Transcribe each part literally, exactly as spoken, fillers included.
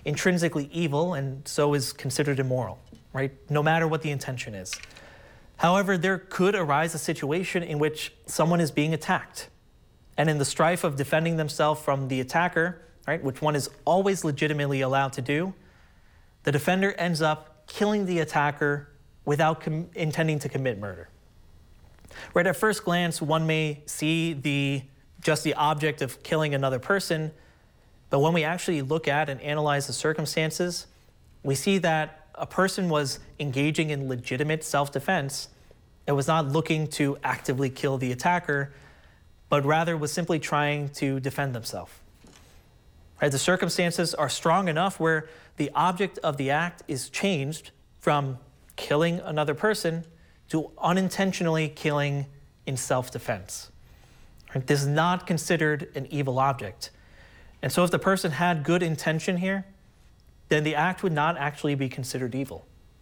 intrinsically evil and so is considered immoral, right? No matter what the intention is. However, there could arise a situation in which someone is being attacked. And in the strife of defending themselves from the attacker, right, which one is always legitimately allowed to do, the defender ends up killing the attacker without com- intending to commit murder. Right, at first glance, one may see the just the object of killing another person, but when we actually look at and analyze the circumstances, we see that a person was engaging in legitimate self-defense and was not looking to actively kill the attacker, but rather was simply trying to defend themselves. Right, the circumstances are strong enough where the object of the act is changed from killing another person to unintentionally killing in self-defense. Right, this is not considered an evil object. And so if the person had good intention here, then the act would not actually be considered evil.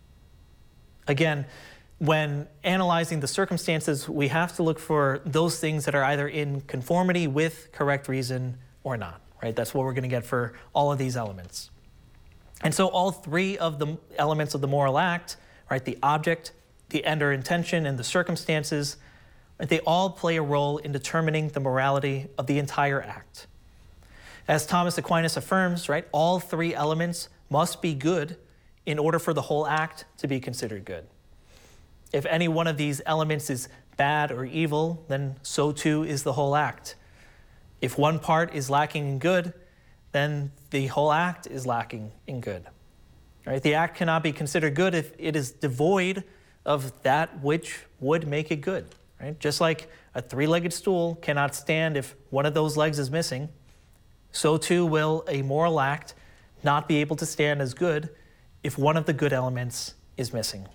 Again, when analyzing the circumstances, we have to look for those things that are either in conformity with correct reason or not, right? That's what we're going to get for all of these elements. And so all three of the elements of the moral act, right, the object, the end or intention, and the circumstances, they all play a role in determining the morality of the entire act. As Thomas Aquinas affirms, right, all three elements must be good in order for the whole act to be considered good. If any one of these elements is bad or evil, then so too is the whole act. If one part is lacking in good, then the whole act is lacking in good. Right? The act cannot be considered good if it is devoid of that which would make it good. Right? Just like a three-legged stool cannot stand if one of those legs is missing, so too will a moral act not be able to stand as good if one of the good elements is missing.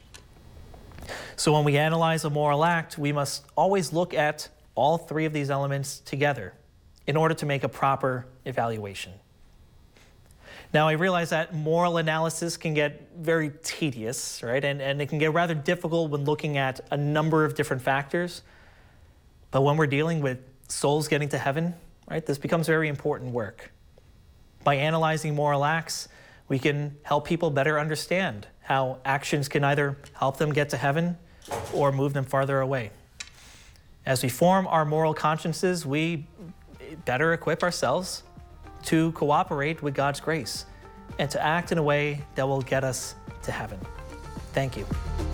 So when we analyze a moral act, we must always look at all three of these elements together in order to make a proper evaluation. Now, I realize that moral analysis can get very tedious, right? And, and it can get rather difficult when looking at a number of different factors. But when we're dealing with souls getting to heaven, right, this becomes very important work. By analyzing moral acts, we can help people better understand how actions can either help them get to heaven or move them farther away. As we form our moral consciences, we better equip ourselves to cooperate with God's grace and to act in a way that will get us to heaven. Thank you.